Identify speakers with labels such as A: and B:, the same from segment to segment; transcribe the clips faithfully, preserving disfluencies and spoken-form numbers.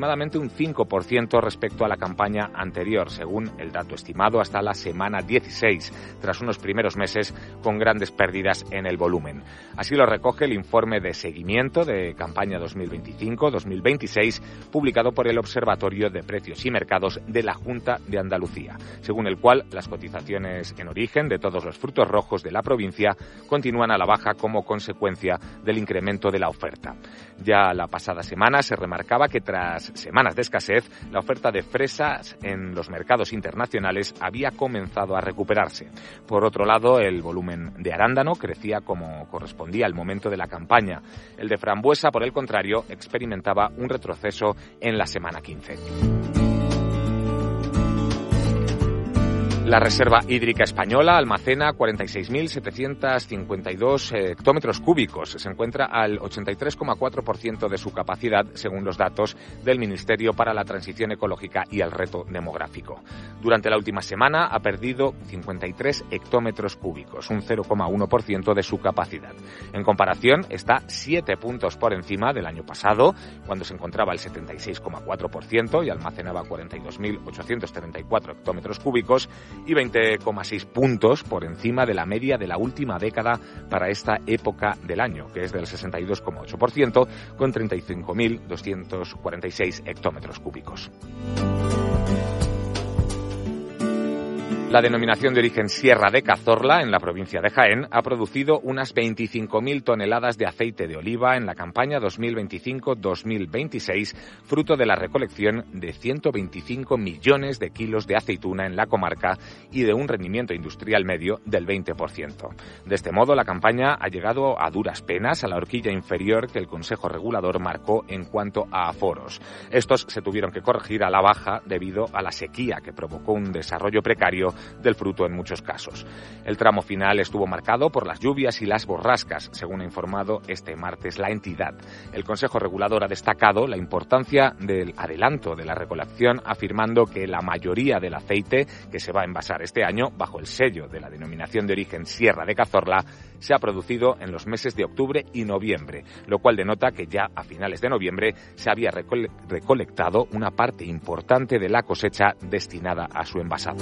A: aproximadamente un cinco por ciento respecto a la campaña anterior, según el dato estimado hasta la semana dieciséis, tras unos primeros meses con grandes pérdidas en el volumen. Así lo recoge el informe de seguimiento de campaña dos mil veinticinco dos mil veintiséis, publicado por el Observatorio de Precios y Mercados de la Junta de Andalucía, según el cual las cotizaciones en origen de todos los frutos rojos de la provincia continúan a la baja como consecuencia del incremento de la oferta. Ya la pasada semana se remarcaba que tras semanas de escasez, la oferta de fresas en los mercados internacionales había comenzado a recuperarse. Por otro lado, el volumen de arándano crecía como correspondía al momento de la campaña. El de frambuesa, por el contrario, experimentaba un retroceso en la semana quince. La Reserva Hídrica Española almacena cuarenta y seis mil setecientos cincuenta y dos hectómetros cúbicos. Se encuentra al ochenta y tres coma cuatro por ciento de su capacidad, según los datos del Ministerio para la Transición Ecológica y el Reto Demográfico. Durante la última semana ha perdido cincuenta y tres hectómetros cúbicos, un cero coma uno por ciento de su capacidad. En comparación, está siete puntos por encima del año pasado, cuando se encontraba al setenta y seis coma cuatro por ciento y almacenaba cuarenta y dos mil ochocientos treinta y cuatro hectómetros cúbicos, y veinte coma seis puntos por encima de la media de la última década para esta época del año, que es del sesenta y dos coma ocho por ciento, con treinta y cinco mil doscientos cuarenta y seis hectómetros cúbicos. La denominación de origen Sierra de Cazorla, en la provincia de Jaén, ha producido unas veinticinco mil toneladas de aceite de oliva en la campaña dos mil veinticinco dos mil veintiséis, fruto de la recolección de ciento veinticinco millones de kilos de aceituna en la comarca y de un rendimiento industrial medio del veinte por ciento. De este modo, la campaña ha llegado a duras penas a la horquilla inferior que el Consejo Regulador marcó en cuanto a aforos. Estos se tuvieron que corregir a la baja debido a la sequía que provocó un desarrollo precario del fruto en muchos casos. El tramo final estuvo marcado por las lluvias y las borrascas, según ha informado este martes la entidad. El Consejo Regulador ha destacado la importancia del adelanto de la recolección, afirmando que la mayoría del aceite que se va a envasar este año, bajo el sello de la denominación de origen Sierra de Cazorla, se ha producido en los meses de octubre y noviembre, lo cual denota que ya a finales de noviembre se había recole- recolectado una parte importante de la cosecha destinada a su envasado.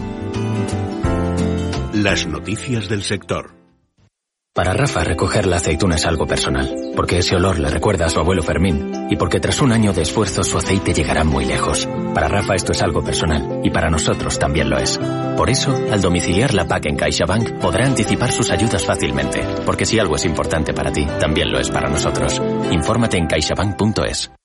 B: Las noticias del sector.
C: Para Rafa, recoger la aceituna es algo personal, porque ese olor le recuerda a su abuelo Fermín, y porque tras un año de esfuerzo su aceite llegará muy lejos. Para Rafa esto es algo personal, y para nosotros también lo es. Por eso, al domiciliar la P A C en CaixaBank, podrá anticipar sus ayudas fácilmente, porque si algo es importante para ti, también lo es para nosotros. Infórmate en caixabank punto es.